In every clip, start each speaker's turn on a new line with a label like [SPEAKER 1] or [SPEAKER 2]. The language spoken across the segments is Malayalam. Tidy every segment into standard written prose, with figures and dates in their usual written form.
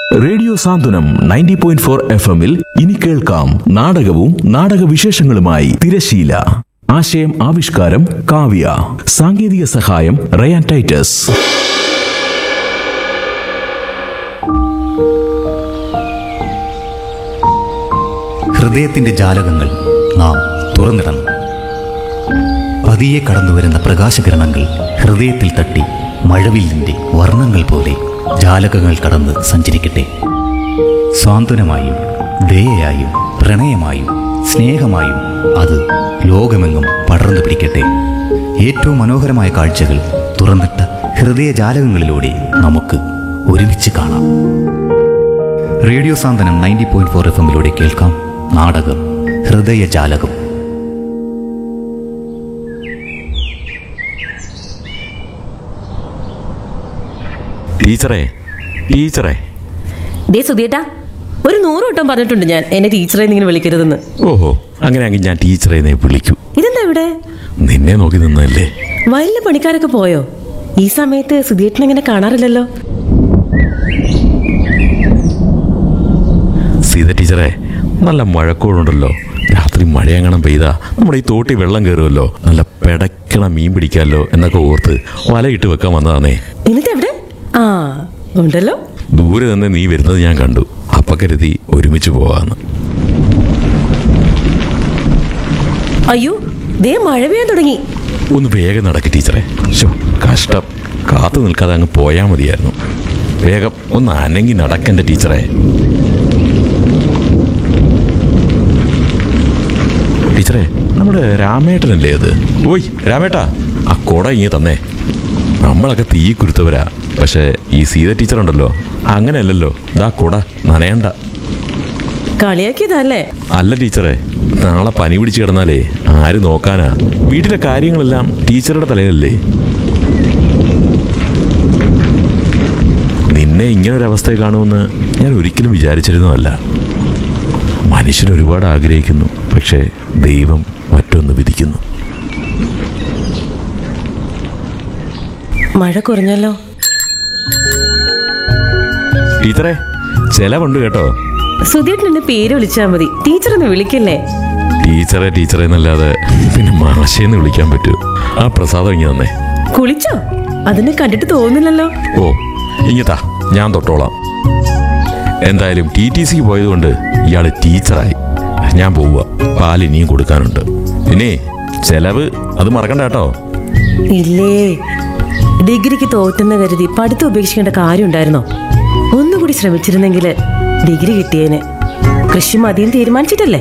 [SPEAKER 1] റേഡിയോ സാന്ത്വനം 90.4 FM-ൽ ഇനി കേൾക്കാം നാടകവും നാടകവിശേഷങ്ങളുമായി തിരശീല. ആശയം ആവിഷ്കാരം കാവ്യ. സാങ്കേതിക സഹായം റയാൻ ടൈറ്റസ്.
[SPEAKER 2] ഹൃദയത്തിന്റെ ജാലകങ്ങൾ നാം തുറന്നിടണം. പതിയെ കടന്നുവരുന്ന പ്രകാശകിരണങ്ങൾ ഹൃദയത്തിൽ തട്ടി മഴവില്ലിന്റെ വർണ്ണങ്ങൾ പോലെ ജാലകങ്ങൾ കടന്ന് സഞ്ചരിക്കട്ടെ. സാന്ത്വനമായും ദയയായും പ്രണയമായും സ്നേഹമായും അത് ലോകമെങ്ങും പടർന്നു പിടിക്കട്ടെ. ഏറ്റവും മനോഹരമായ കാഴ്ചകൾ തുറന്നിട്ട ഹൃദയജാലകങ്ങളിലൂടെ നമുക്ക് ഒരുമിച്ച് കാണാം. റേഡിയോ സാന്ത്വനം 90.4 FM-ലൂടെ കേൾക്കാം നാടകം ഹൃദയജാലകം.
[SPEAKER 3] ടീച്ചറേ
[SPEAKER 4] ദേ സുധിയേട്ടാ, ഒരു 100 വട്ടം പറഞ്ഞിട്ടുണ്ട് ഞാൻ എന്നെ ടീച്ചറെ ഇങ്ങനെ വിളിക്കരുതെന്ന്.
[SPEAKER 3] ഓഹോ, അങ്ങനെയാണെങ്കിൽ ഞാൻ ടീച്ചറെ വിളിക്കൂ.
[SPEAKER 4] ഇതെന്താ ഇവിടെ?
[SPEAKER 3] നിന്നെ നോക്കി നിന്നല്ലേ.
[SPEAKER 4] വയലിലെ പണിക്കാരൊക്കെ പോയോ? ഈ സമയത്ത് സുധിയേട്ടനെ ഇങ്ങനെ കാണാറില്ലല്ലോ.
[SPEAKER 3] സീത ടീച്ചറെ, നല്ല മഴക്കോളുണ്ടല്ലോ. രാത്രി മഴയങ്ങനെ പെയ്താ നമ്മുടെ ഈ തോട്ടി വെള്ളം കയറുമല്ലോ. നല്ല പെടക്കണ മീൻ പിടിക്കാമല്ലോ എന്നൊക്കെ ഓർത്ത് വലയിട്ട് വെക്കാൻ വന്നതാണേ.
[SPEAKER 4] എന്നിട്ട് എവിടെ? ആ ഉണ്ടല്ലോ.
[SPEAKER 3] ദൂരെ തന്നെ നീ വരുന്നത് ഞാൻ കണ്ടു. അപ്പ കരുതി ഒരുമിച്ച് പോവാന്ന്.
[SPEAKER 4] അയ്യോ, ദേ മഴ പെയ്യാൻ തുടങ്ങി.
[SPEAKER 3] ഒന്ന് വേഗം നടക്ക് ടീച്ചറെ. കഷ്ടം, കാത്തു നിൽക്കാതെ അങ്ങ് പോയാൽ മതിയായിരുന്നു. വേഗം ഒന്ന് അനങ്ങി നടക്കണ്ട ടീച്ചറെ. ടീച്ചറെ, നമ്മുടെ രാമേട്ടനല്ലേ അത്? ഓയ് രാമേട്ടാ, ആ കൊട ഇങ്ങനെ തന്നേ. നമ്മളൊക്കെ തീ കുരുത്തവരാ. പക്ഷെ ഈ സീത ടീച്ചർ ഉണ്ടല്ലോ, അങ്ങനെയല്ലല്ലോ. ഇതാ കൊട നനയണ്ട.
[SPEAKER 4] കളിയാക്കിയതല്ലേ?
[SPEAKER 3] അല്ല ടീച്ചറെ, നാളെ പനി പിടിച്ച് കിടന്നാലേ ആര് നോക്കാനാ? വീട്ടിലെ കാര്യങ്ങളെല്ലാം ടീച്ചറുടെ തലയിലല്ലേ. നിന്നെ ഇങ്ങനൊരവസ്ഥയെ കാണുമെന്ന് ഞാൻ ഒരിക്കലും വിചാരിച്ചിരുന്നതല്ല. മനുഷ്യൻ ഒരുപാട് ആഗ്രഹിക്കുന്നു, പക്ഷേ ദൈവം മറ്റൊന്ന് വിധിക്കുന്നു.
[SPEAKER 4] മഴ കുറഞ്ഞല്ലോ.
[SPEAKER 3] ടീച്ചറെ, ചെലവുണ്ട് കേട്ടോ.
[SPEAKER 4] സുധിയേട്ടൻ എന്നെ പേര് വിളിച്ചാൽ മതി, ടീച്ചറൊന്ന് വിളിക്കല്ലേ.
[SPEAKER 3] ടീച്ചറെ എന്നല്ലാതെ പിന്നെ മാഷേന്ന് വിളിക്കാൻ പറ്റൂ. ആ പ്രസാദം ഇങ്ങനെ തന്നെ.
[SPEAKER 4] കുളിച്ചോ? അതിനെ കണ്ടിട്ട് തോന്നുന്നില്ലല്ലോ.
[SPEAKER 3] ഓ, ഇങ്ങത്താ, ഞാൻ തൊട്ടോളാം. എന്തായാലും TTC പോയതുകൊണ്ട് ഇയാള് ടീച്ചറായി. ഞാൻ പോവുക. പാൽ ഇനിയും കൊടുക്കാനുണ്ട്. പിന്നെ ചെലവ് അത് മറക്കണ്ട കേട്ടോ.
[SPEAKER 4] ഇല്ലേ, ഡിഗ്രിക്ക് തോറ്റെന്ന് കരുതി പഠിത്തം ഉപേക്ഷിക്കേണ്ട കാര്യം ഉണ്ടായിരുന്നോ? ഒന്നുകൂടി ശ്രമിച്ചിരുന്നെങ്കിൽ ഡിഗ്രി കിട്ടിയേനെ. കൃഷി മതിയും തീരുമാനിച്ചിട്ടല്ലേ.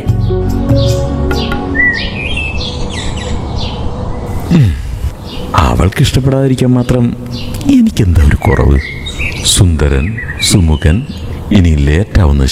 [SPEAKER 3] അവൾക്ക് ഇഷ്ടപ്പെടാതിരിക്കാൻ മാത്രം എനിക്കെന്താ ഒരു കുറവ്? സുന്ദരൻ, സുമുഖൻ, ഇനി ലേറ്റാവുന്നത്